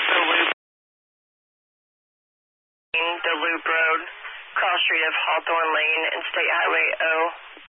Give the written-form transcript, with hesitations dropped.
the Loop Road, cross street of Hawthorne Lane and State Highway O.